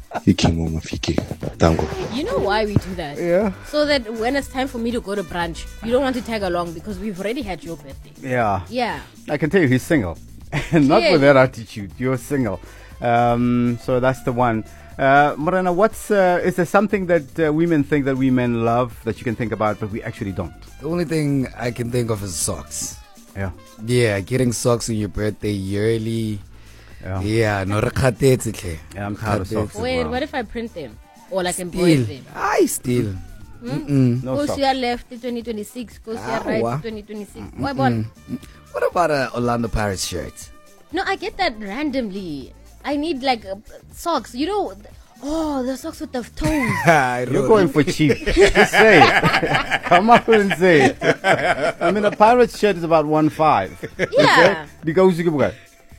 You know why we do that? Yeah. So that when it's time for me to go to brunch, you don't want to tag along because we've already had your birthday. Yeah. Yeah. I can tell you he's single. And not with that attitude. You're single. So that's the one. Morena, is there something that women think that we men love that you can think about, but we actually don't? The only thing I can think of is socks. Yeah. Yeah, getting socks on your birthday yearly. Yeah, no Yeah, I'm tired of socks. Wait, well. what if I print them? Or like embroider them? I still. No Goes socks. to your left, 2026. Goes to your right, 2026. Why, bon? What about a Orlando Pirates shirt? No, I get that randomly. I need like socks. You know, the socks with the toes. You're going for cheap. Just say it. Come up and say it. I mean, a Pirates shirt is about 1.5. Yeah. Because you go.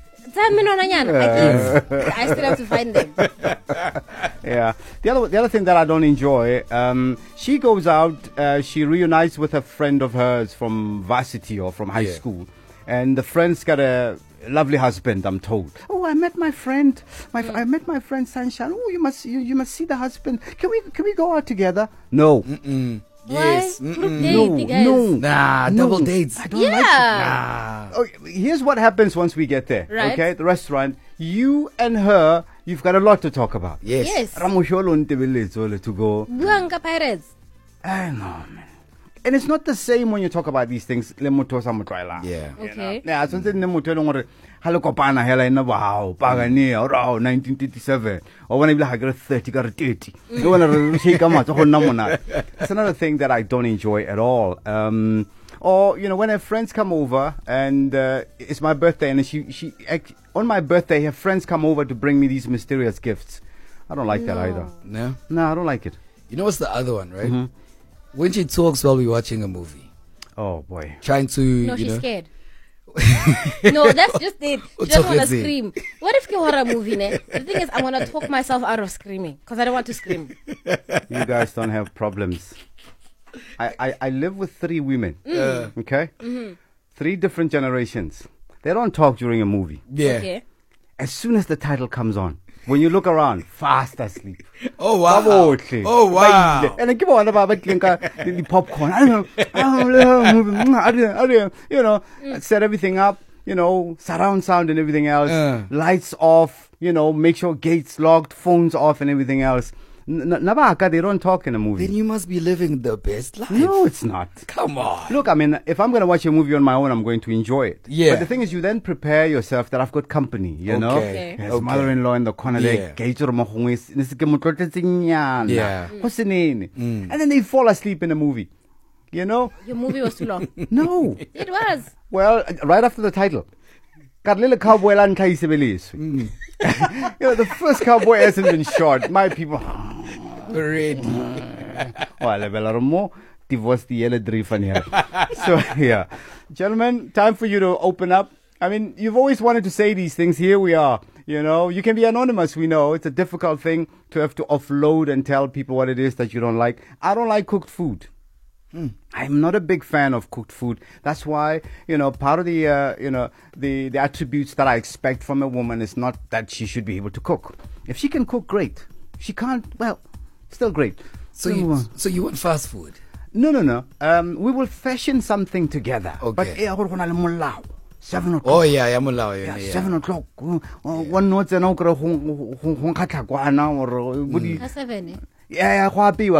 I still have to find them. Yeah. The other thing that I don't enjoy, she goes out, she reunites with a friend of hers from varsity or from high school, and the friend's got a lovely husband, I'm told. Oh, I met my friend. I met my friend Sunshine. Oh, you must see the husband. Can we go out together? No. Yes. No. Nah, double dates. I don't like it. Nah. Oh, here's what happens once we get there. Right. Okay, the restaurant. You and her, you've got a lot to talk about. Yes. Ramosholo ntebeletse to go. Buanga Pirates. I know, man. And it's not the same when you talk about these things. Yeah. Okay. Yeah, so then halokopana hela ina wow, pagani ora 1937 or when I get 30 got 30. You want to shake out It's another thing that I don't enjoy at all. Or when her friends come over and it's my birthday and she on my birthday her friends come over to bring me these mysterious gifts. I don't like that either. No? No, I don't like it. You know what's the other one, right? When she talks while we're watching a movie. Oh boy. Trying to, No, she's scared. No, that's just it. She doesn't want to scream. What if you horror movie, ne? The thing is, I want to talk myself out of screaming because I don't want to scream. You guys don't have problems. I live with 3 women. Okay? 3 different generations. They don't talk during a movie. Yeah. Okay. As soon as the title comes on, when you look around, fast asleep. Oh, wow. Oh, wow. And I keep on about the popcorn. Set everything up, surround sound and everything else. Lights off, make sure gates locked, phones off and everything else. Nabaka, they don't talk in a movie. Then you must be living the best life. No, it's not. Come on. Look, I mean, if I'm going to watch a movie on my own, I'm going to enjoy it. Yeah. But the thing is, you then prepare yourself that I've got company, you know? Okay. There's mother-in-law in the corner there. Yeah. And then they fall asleep in the movie. You know? Your movie was too long. No. It was. Well, right after the title. Cowboy the first cowboy hasn't been shot. My people. Ready. Divorce the yellow drift here. So, yeah. Gentlemen, time for you to open up. I mean, you've always wanted to say these things. Here we are. You can be anonymous. We know it's a difficult thing to have to offload and tell people what it is that you don't like. I don't like cooked food. I'm not a big fan of cooked food. That's why, part of the, the attributes that I expect from a woman is not that she should be able to cook. If she can cook, great. She can't, well, still great. So you want fast food? No. We will fashion something together. Okay. But 7 o'clock. Oh, yeah, mulao. Yeah, 7 o'clock. One note and okra or 7. Yeah,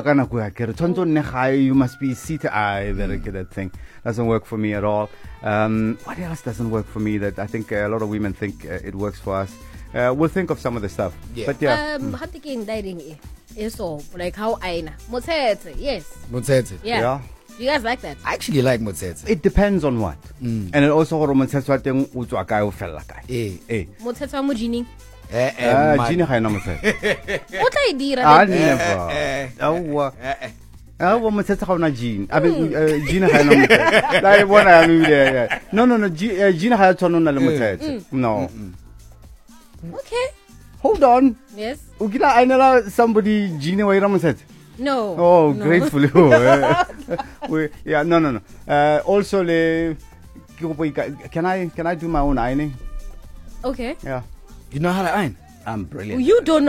you must be seated. I better get that thing. Doesn't work for me at all. What else doesn't work for me that I think a lot of women think it works for us? We'll think of some of the stuff. Yeah. But yeah. How thinking dating is so like how aina. Motsetse, yes. Motsetse. Yeah. Do you guys like that? I actually like motsetse. It depends on what. And it also motsetse wa teng o tswa kae o fella kae. Motsetse wa mojini. Gina ga ena motsetse. O tla e dira. Never. Motsetse ga ona Gina. I mean Gina ga ena motsetse. La e bona ya me. No. Gina ga ya tshwana nna le motsetse. No. Okay. Hold on. Yes. Ukila ainela somebody Gina wa ira motsetse. No. Oh, no. gratefully. Yeah, no. Also, can I do my own ironing? Okay. Yeah. You know how to iron? I'm brilliant. You don't know.